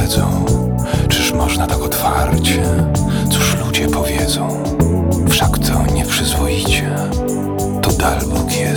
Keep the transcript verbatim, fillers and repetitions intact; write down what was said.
wiedzą, czyż można tak otwarcie, cóż ludzie powiedzą.